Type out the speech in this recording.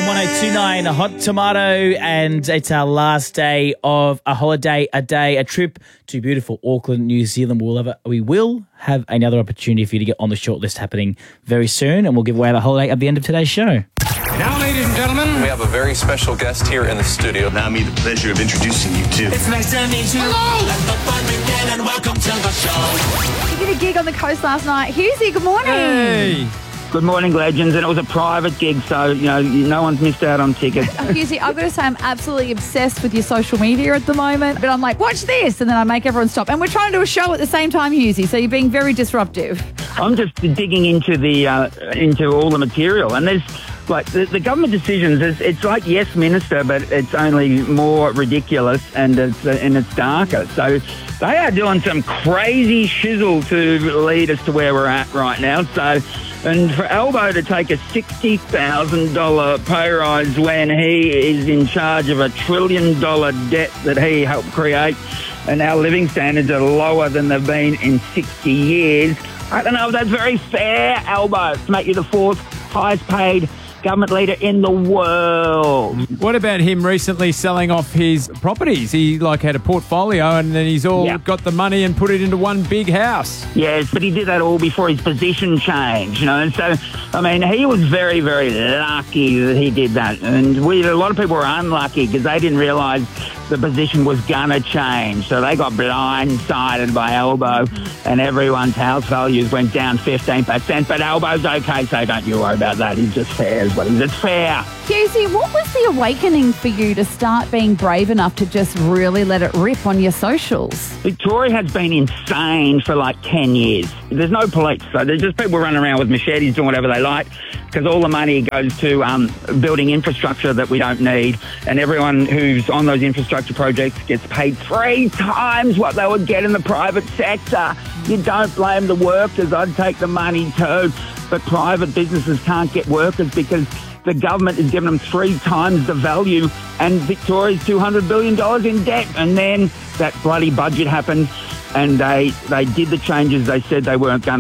102.9 Hot Tomato, and it's our last day of a holiday, a trip to beautiful Auckland, New Zealand. We will have another opportunity for you to get on the shortlist happening very soon, and we'll give away the holiday at the end of today's show. Now, ladies and gentlemen, we have a very special guest here in the studio. Allow me the pleasure of introducing you to... It's nice to meet you. Hello! Let the fun begin and welcome to the show. You did a gig on the coast last night. Hughesy, good morning. Hey. Good morning, legends. And it was a private gig, so, no one's missed out on tickets. Hughesy, I've got to say I'm absolutely obsessed with your social media at the moment. But I'm like, watch this, and then I make everyone stop. And we're trying to do a show at the same time, Hughesy, so you're being very disruptive. I'm just digging into into all the material, and there's like the government decisions. It's like Yes Minister, but it's only more ridiculous and it's darker. So they are doing some crazy shizzle to lead us to where we're at right now. So, and for Albo to take a $60,000 pay rise when he is in charge of $1 trillion debt that he helped create, and our living standards are lower than they've been in 60 years. I don't know if that's very fair, Albo, to make you the fourth highest paid government leader in the world. What about him recently selling off his properties? He had a portfolio, and then he's got the money and put it into one big house. Yes, but he did that all before his position changed, And so, he was very, very lucky that he did that. And a lot of people were unlucky because they didn't realise the position was going to change. So they got blindsided by Albo, and everyone's house values went down 15%. But Albo's okay, so don't you worry about that. He's just fair is what he is. It's fair. Hughesy, what was the awakening for you to start being brave enough to just really let it rip on your socials? Victoria has been insane for 10 years. There's no police, so there's just people running around with machetes doing whatever they like, because all the money goes to building infrastructure that we don't need, and everyone who's on those infrastructure projects gets paid 3 times what they would get in the private sector. You don't blame the workers. I'd take the money too, but private businesses can't get workers because the government is giving them 3 times the value, and Victoria's $200 billion in debt. And then that bloody budget happened, and they did the changes they said they weren't going